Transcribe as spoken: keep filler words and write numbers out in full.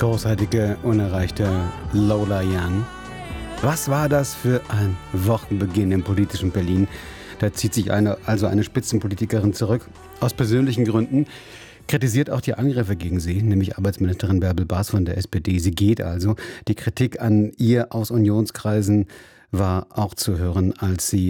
großartige, unerreichte Lola Young. Was war das für ein Wochenbeginn im politischen Berlin? Da zieht sich eine, also eine Spitzenpolitikerin zurück, aus persönlichen Gründen, kritisiert auch die Angriffe gegen sie, nämlich Arbeitsministerin Bärbel Baas von der S P D. Sie geht also. Die Kritik an ihr aus Unionskreisen war auch zu hören, als sie